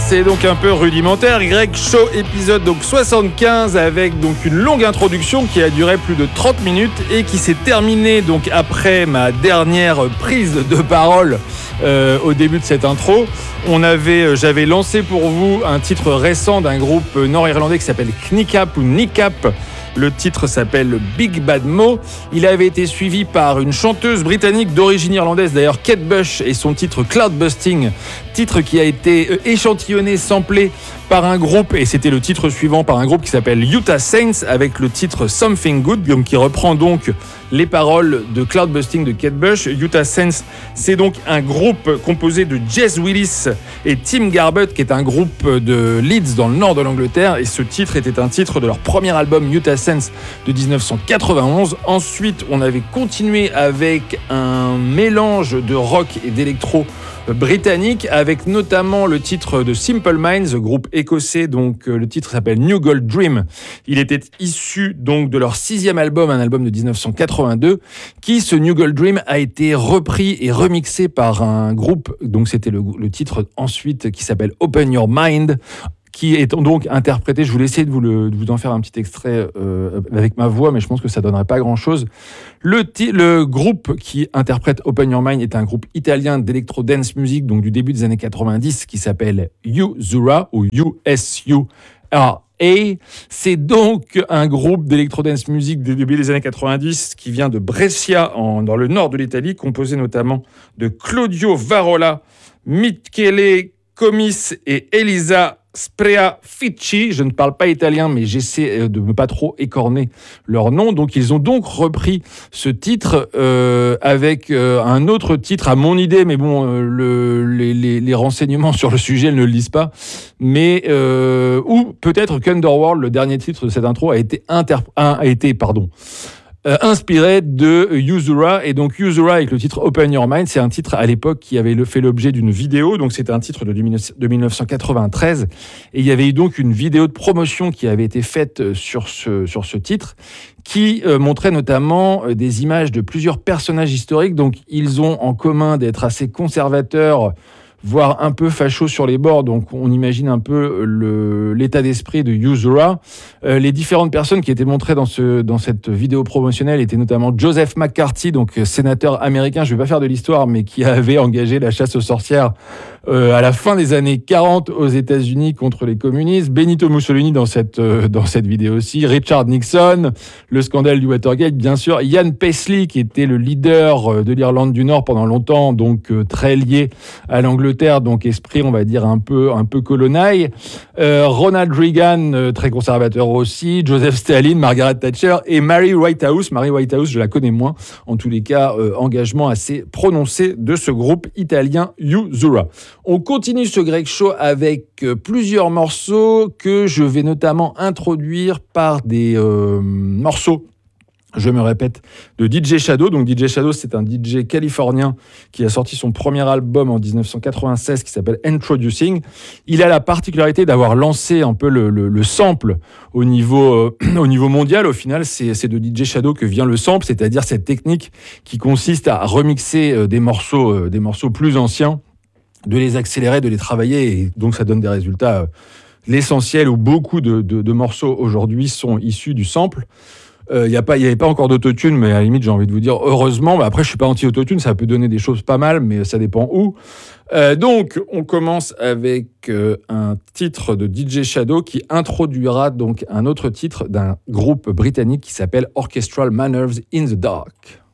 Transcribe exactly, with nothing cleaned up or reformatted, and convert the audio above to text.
c'est donc un peu rudimentaire. Greg Shaw, épisode donc soixante-quinze, avec donc une longue introduction qui a duré plus de trente minutes et qui s'est terminée donc après ma dernière prise de parole euh, au début de cette intro. On avait, j'avais lancé pour vous un titre récent d'un groupe nord-irlandais qui s'appelle Knicap ou Knicap. Le titre s'appelle Big Bad Mo. Il avait été suivi par une chanteuse britannique d'origine irlandaise, d'ailleurs Kate Bush, et son titre Cloudbusting, titre qui a été échantillonné, samplé par un groupe, et c'était le titre suivant, par un groupe qui s'appelle Utah Saints, avec le titre Something Good, donc qui reprend donc les paroles de Cloudbusting de Kate Bush. Utah Saints, c'est donc un groupe composé de Jess Willis et Tim Garbutt, qui est un groupe de Leeds dans le nord de l'Angleterre, et ce titre était un titre de leur premier album Utah Saints de dix-neuf cent quatre-vingt-onze. Ensuite, on avait continué avec un mélange de rock et d'électro britannique, avec notamment le titre de Simple Minds, groupe écossais, donc euh, le titre s'appelle New Gold Dream. Il était issu donc de leur sixième album, un album de dix-neuf cent quatre-vingt-deux, qui, ce New Gold Dream, a été repris et remixé par un groupe, donc c'était le, le titre ensuite qui s'appelle Open Your Mind, qui est donc interprété, je voulais essayer de vous, le, de vous en faire un petit extrait euh, avec ma voix, mais je pense que ça ne donnerait pas grand-chose. Le, t- le groupe qui interprète Open Your Mind est un groupe italien d'électro-dance music, donc du début des années quatre-vingt-dix, qui s'appelle U-Zura, ou U S U R A. C'est donc un groupe d'électro-dance music du début des années quatre-vingt-dix qui vient de Brescia, en, dans le nord de l'Italie, composé notamment de Claudio Varola, Michele Comis et Elisa Spreaficci. Je ne parle pas italien, mais j'essaie de ne pas trop écorner leur nom. Donc, ils ont donc repris ce titre euh, avec euh, un autre titre à mon idée, mais bon, euh, le, les, les, les renseignements sur le sujet ne le lisent pas. Mais euh, ou peut-être qu'Underworld, le dernier titre de cette intro, a été interp- a été pardon. Euh, inspiré de U-Zura, et donc U-Zura avec le titre Open Your Mind, c'est un titre à l'époque qui avait fait l'objet d'une vidéo, donc c'était un titre de dix-neuf cent quatre-vingt-treize, et il y avait eu donc une vidéo de promotion qui avait été faite sur ce, sur ce titre, qui euh, montrait notamment euh, des images de plusieurs personnages historiques. Donc ils ont en commun d'être assez conservateurs, voire un peu facho sur les bords, donc on imagine un peu le, l'état d'esprit de U-Zura. Euh, les différentes personnes qui étaient montrées dans, ce, dans cette vidéo promotionnelle étaient notamment Joseph McCarthy, donc sénateur américain, je ne vais pas faire de l'histoire, mais qui avait engagé la chasse aux sorcières euh, à la fin des années quarante aux États-Unis contre les communistes, Benito Mussolini dans cette, euh, dans cette vidéo aussi, Richard Nixon, le scandale du Watergate, bien sûr, Ian Paisley, qui était le leader de l'Irlande du Nord pendant longtemps, donc euh, très lié à l'Angleterre, donc esprit, on va dire, un peu, un peu colonel. Euh, Ronald Reagan, euh, très conservateur aussi, Joseph Staline, Margaret Thatcher et Mary Whitehouse. Mary Whitehouse, je la connais moins. En tous les cas, euh, engagement assez prononcé de ce groupe italien U-Zura. On continue ce Greg Shaw avec euh, plusieurs morceaux que je vais notamment introduire par des euh, morceaux, je me répète, de D J Shadow. Donc D J Shadow, c'est un D J californien qui a sorti son premier album en dix-neuf cent quatre-vingt-seize qui s'appelle Introducing. Il a la particularité d'avoir lancé un peu le, le, le sample au niveau, euh, au niveau mondial. Au final, c'est, c'est de D J Shadow que vient le sample, c'est-à-dire cette technique qui consiste à remixer euh, des morceaux, euh, des morceaux plus anciens, de les accélérer, de les travailler, et donc ça donne des résultats. Euh, l'essentiel ou beaucoup de, de, de morceaux aujourd'hui sont issus du sample. Il euh, n'y avait pas encore d'autotune, mais à la limite, j'ai envie de vous dire heureusement. Mais après, je suis pas anti-autotune, ça peut donner des choses pas mal, mais ça dépend où. Euh, donc, on commence avec euh, un titre de D J Shadow qui introduira donc un autre titre d'un groupe britannique qui s'appelle Orchestral Manners in the Dark.